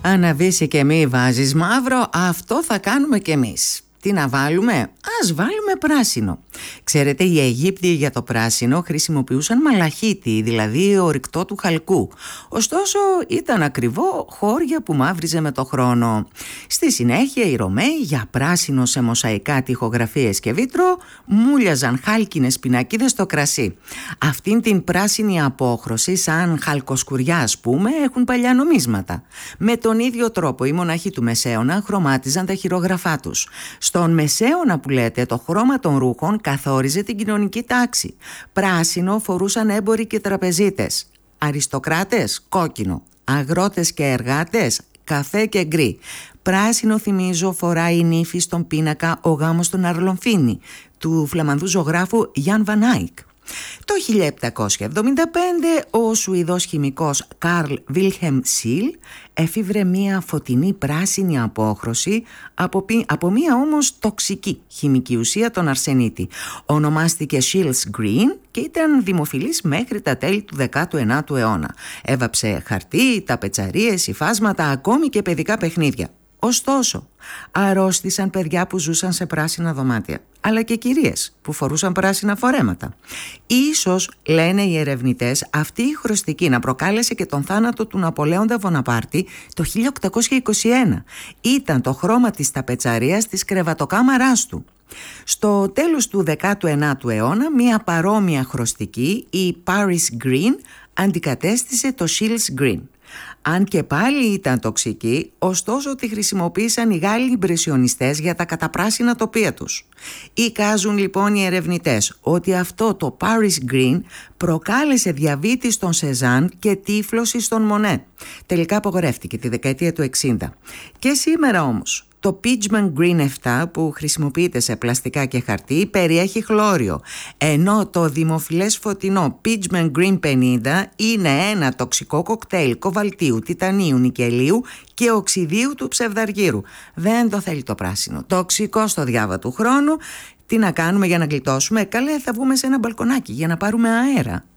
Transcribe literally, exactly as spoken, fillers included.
Αναβήσει και μη βάζεις μαύρο, αυτό θα κάνουμε κι εμείς. Τι να βάλουμε? Ας βάλουμε πράσινο. Ξέρετε, οι Αιγύπτιοι για το πράσινο χρησιμοποιούσαν μαλαχίτη, δηλαδή ορυκτό του χαλκού. Ωστόσο ήταν ακριβό χώρια που μαύριζε με το χρόνο. Στη συνέχεια οι Ρωμαίοι για πράσινο σε μοσαϊκά, τοιχογραφίες και βίτρο μούλιαζαν χάλκινες πινακίδες στο κρασί. Αυτήν την πράσινη απόχρωση, σαν χαλκοσκουριά ας πούμε, έχουν παλιά νομίσματα. Με τον ίδιο τρόπο οι μοναχοί του Μεσαίωνα χρωμάτιζαν τα χειρόγραφά τους. Στον Μεσαίωνα που λέτε, το χρώμα των ρούχων καθόριζε την κοινωνική τάξη. Πράσινο φορούσαν έμποροι και τραπεζίτες. Αριστοκράτες, κόκκινο. Αγρότες και εργάτες, καφέ και γκρι. Πράσινο, θυμίζω, φοράει η νύφη στον πίνακα «Ο γάμος των Αρλομφίνη» του φλαμανδού ζωγράφου Γιάν Βαν Άικ. Το χίλια επτακόσια εβδομήντα πέντε ο Σουηδός χημικός Καρλ Βίλχεμ Σιλ εφήβρε μία φωτεινή πράσινη απόχρωση από, από μία όμως τοξική χημική ουσία, τον αρσενίτη. Ονομάστηκε Scheele's Green και ήταν δημοφιλής μέχρι τα τέλη του δέκατου ενάτου αιώνα. Έβαψε χαρτί, ταπετσαρίες, υφάσματα, ακόμη και παιδικά παιχνίδια. Ωστόσο, αρρώστησαν παιδιά που ζούσαν σε πράσινα δωμάτια, αλλά και κυρίες που φορούσαν πράσινα φορέματα. Ίσως, λένε οι ερευνητές, αυτή η χρωστική να προκάλεσε και τον θάνατο του Ναπολέοντα Βοναπάρτη το χίλια οκτακόσια είκοσι ένα. Ήταν το χρώμα της ταπετσαρίας της κρεβατοκάμαράς του. Στο τέλος του δέκατου ενάτου αιώνα, μία παρόμοια χρωστική, η Paris Green, αντικατέστησε το Scheele's Green. Αν και πάλι ήταν τοξική, ωστόσο τη χρησιμοποίησαν οι Γάλλοι ιμπρεσιονιστές για τα καταπράσινα τοπία τους. Εικάζουν λοιπόν οι ερευνητές ότι αυτό το Paris Green προκάλεσε διαβήτη στον Σεζάν και τύφλωση στον Μονέ. Τελικά απογορεύτηκε τη δεκαετία του εξήντα. Και σήμερα όμως το Pigment Green επτά που χρησιμοποιείται σε πλαστικά και χαρτί περιέχει χλώριο, ενώ το δημοφιλές φωτεινό Pigment Green πενήντα είναι ένα τοξικό κοκτέιλ κοβαλτίου, τιτανίου, νικελίου και οξυδίου του ψευδαργύρου. Δεν το θέλει το πράσινο. Τοξικό στο διάβα του χρόνου. Τι να κάνουμε για να γλιτώσουμε? Καλέ, θα βγούμε σε ένα μπαλκονάκι για να πάρουμε αέρα.